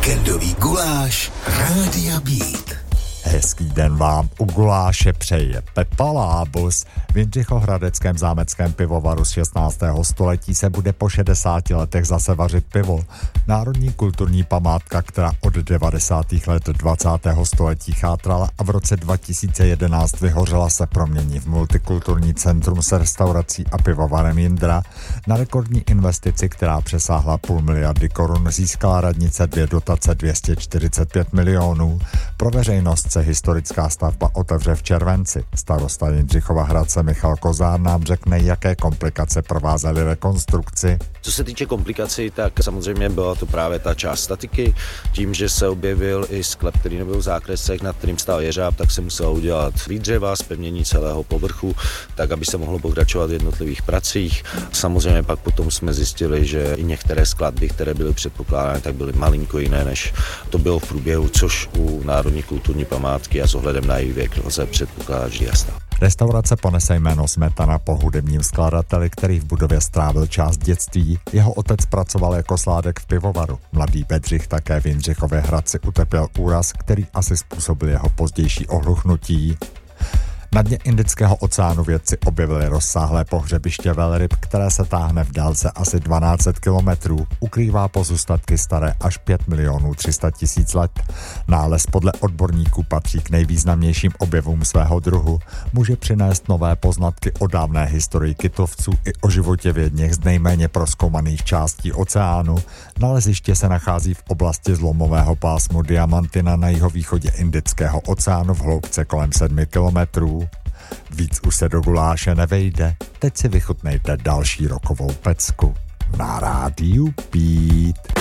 Víkendový guláš Rádia Beat. Hezký den vám u guláše přeje Pepa Lábus. V Jindřichohradeckém zámeckém pivovaru z 16. století se bude po 60 letech zase vařit pivo. Národní kulturní památka, která od 90. let 20. století chátrala a v roce 2011 vyhořela, se promění v multikulturní centrum s restaurací a pivovarem Jindra. Na rekordní investici, která přesáhla 500 miliardy korun, získala radnice 2 dotace 245 milionů. Pro veřejnost se historická stavba otevře v červenci. Starosta Jindřichova Hradce Michal Kozár nám řekne, jaké komplikace provázely rekonstrukci. Co se týče komplikací, tak samozřejmě byla to právě ta část statiky. Tím, že se objevil i sklep, který nebyl v zákresech, nad kterým stál jeřáb, tak se muselo udělat výdřeva, zpevnění celého povrchu, tak aby se mohlo pokračovat v jednotlivých pracích. Samozřejmě pak potom jsme zjistili, že i některé skladby, které byly předpokládány, tak byly malinko jiné, než to bylo v průběhu, což u Národní kulturní památky a s ohledem na její věk lze předpokládat, že jasná. Restaurace ponese jméno Smetana po hudebním skladateli, který v budově strávil část dětství. Jeho otec pracoval jako sládek v pivovaru. Mladý Bedřich také v Jindřichově Hradci utrpěl úraz, který asi způsobil jeho pozdější ohluchnutí. Na dně Indického oceánu vědci objevili rozsáhlé pohřebiště velryb, které se táhne v délce asi 1200 kilometrů. Ukrývá pozůstatky staré až 5 300 000 let. Nález podle odborníků patří k nejvýznamnějším objevům svého druhu. Může přinést nové poznatky o dávné historii kytovců i o životě v jedněch z nejméně prozkoumaných částí oceánu. Naleziště se nachází v oblasti zlomového pásmu Diamantina na jihovýchodě Indického oceánu v hloubce kolem 7 kilometrů. Víc už se do guláše nevejde. Teď si vychutnejte další rokovou pecku na rádiu Beat.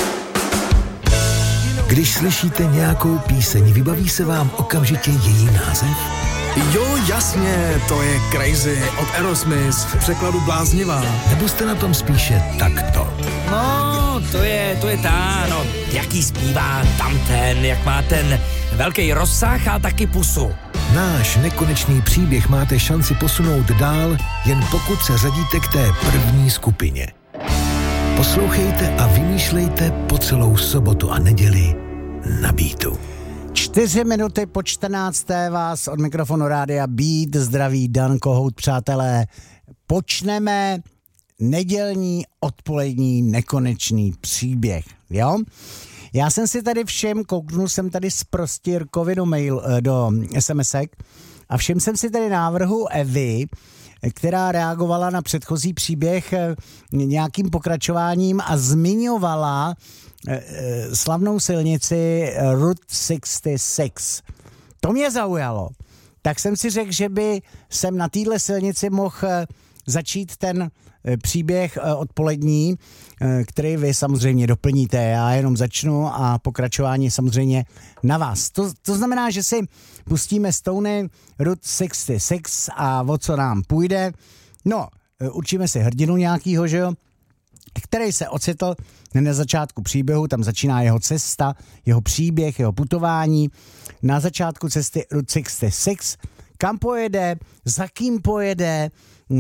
Když slyšíte nějakou píseň, vybaví se vám okamžitě její název? Jo, jasně, to je Crazy od Aerosmith, v překladu bláznivá. Nebo jste na tom spíše takto? No, to je ta, no, jaký zpívá tamten, jak má ten velký rozsah a taky pusu. Náš nekonečný příběh máte šanci posunout dál, jen pokud se řadíte k té první skupině. Poslouchejte a vymýšlejte po celou sobotu a neděli na Beatu. 4 minuty po 14. vás od mikrofonu Rádia Beat zdraví Dan Kohout, přátelé. Počneme nedělní odpolední nekonečný příběh, jo? Já jsem si tady kouknul jsem tady z Prostírkovy do SMSek a všiml jsem si tady návrhu Evy, která reagovala na předchozí příběh nějakým pokračováním a zmiňovala slavnou silnici Route 66. To mě zaujalo. Tak jsem si řekl, že by jsem na téhle silnici mohl začít ten příběh odpolední, který vy samozřejmě doplníte. Já jenom začnu a pokračování samozřejmě na vás. To znamená, že si pustíme Stony Route 66 a o co nám půjde. No, určíme si hrdinu nějakýho, že jo, který se ocitl na začátku příběhu, tam začíná jeho cesta, jeho příběh, jeho putování. Na začátku cesty Route 66, kam pojede, za kým pojede,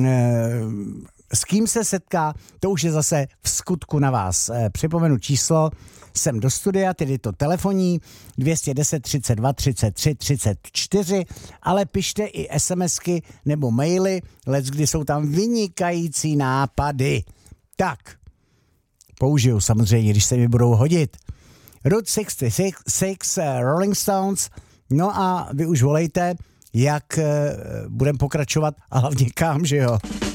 s kým se setká, to už je zase v skutku na vás. Připomenu číslo sem do studia, tedy to telefonní 210 32 33 34, ale pište i SMSky nebo maily, leckdy jsou tam vynikající nápady. Tak, použiju samozřejmě, když se mi budou hodit. Route 66, Rolling Stones, no a vy už volejte, jak budeme pokračovat a hlavně kam, že jo?